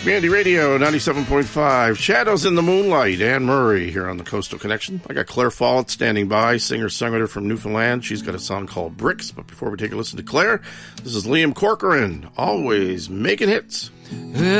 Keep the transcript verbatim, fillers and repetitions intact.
Mandy Radio, ninety-seven point five. Shadows in the Moonlight. Anne Murray here on the Coastal Connection. I got Claire Follett standing by, singer-songwriter from Newfoundland. She's got a song called Bricks. But before we take a listen to Claire, this is Liam Corcoran, always making hits. Well,